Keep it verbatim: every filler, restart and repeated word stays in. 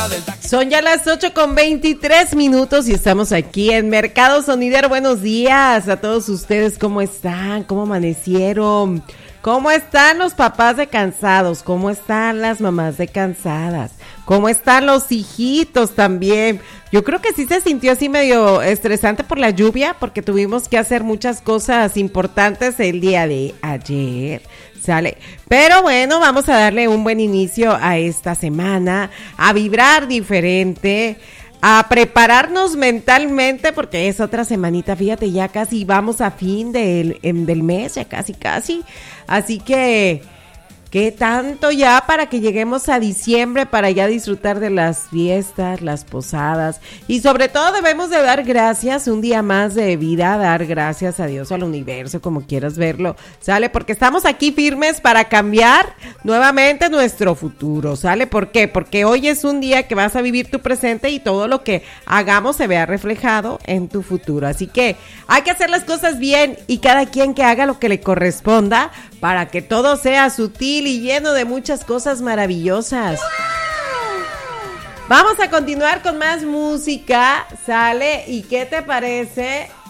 Son ya las ocho con veintitrés minutos y estamos aquí en Mercado Sonidero. Buenos días a todos ustedes. ¿Cómo están? ¿Cómo amanecieron? ¿Cómo están los papás de cansados? ¿Cómo están las mamás de cansadas? ¿Cómo están los hijitos también? Yo creo que sí se sintió así medio estresante por la lluvia, porque tuvimos que hacer muchas cosas importantes el día de ayer, ¿sale? Pero bueno, vamos a darle un buen inicio a esta semana, a vibrar diferente, a prepararnos mentalmente, porque es otra semanita, fíjate, ya casi vamos a fin del, del mes, ya casi, casi, así que... ¿Qué tanto ya para que lleguemos a diciembre para ya disfrutar de las fiestas, las posadas? Y sobre todo debemos de dar gracias un día más de vida, dar gracias a Dios, al universo, como quieras verlo, ¿sale? Porque estamos aquí firmes para cambiar nuevamente nuestro futuro, ¿sale? ¿Por qué? Porque hoy es un día que vas a vivir tu presente y todo lo que hagamos se vea reflejado en tu futuro. Así que hay que hacer las cosas bien y cada quien que haga lo que le corresponda para que todo sea sutil y lleno de muchas cosas maravillosas. Vamos a continuar con más música, ¿sale? ¿Y qué te parece